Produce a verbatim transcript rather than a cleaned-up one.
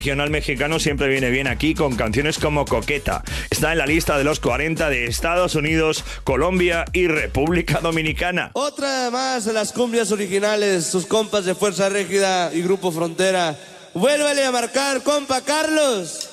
regional mexicano siempre viene bien aquí con canciones como Coqueta. Está en la lista de los cuarenta de Estados Unidos, Colombia y República Dominicana. Otra más de las cumbias originales, sus compas de Fuerza Régida y Grupo Frontera. Vuélvele a marcar, compa Carlos.